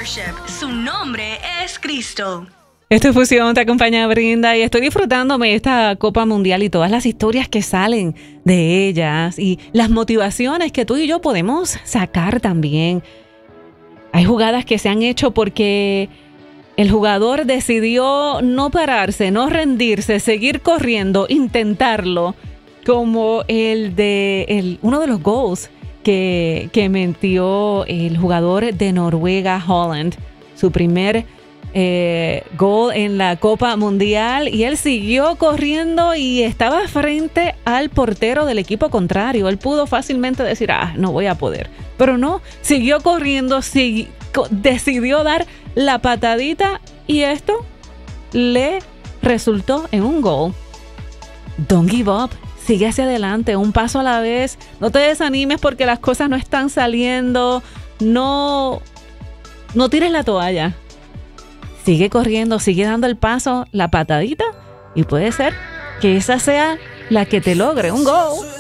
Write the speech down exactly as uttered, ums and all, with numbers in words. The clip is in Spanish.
Su nombre es Cristo. Esta fusión te acompaña Brinda y estoy disfrutándome esta Copa Mundial y todas las historias que salen de ellas y las motivaciones que tú y yo podemos sacar también. Hay jugadas que se han hecho porque el jugador decidió no pararse, no rendirse, seguir corriendo, intentarlo, como el de el, uno de los goals que, que metió el jugador de Noruega, Haaland, su primer Eh, gol en la Copa Mundial, y él siguió corriendo y estaba frente al portero del equipo contrario. Él pudo fácilmente decir, ah, no voy a poder, pero no, siguió corriendo, sigui, decidió dar la patadita y esto le resultó en un gol. Don't give up, sigue hacia adelante, un paso a la vez, no te desanimes porque las cosas no están saliendo, no, no tires la toalla. Sigue corriendo, sigue dando el paso, la patadita, y puede ser que esa sea la que te logre un gol.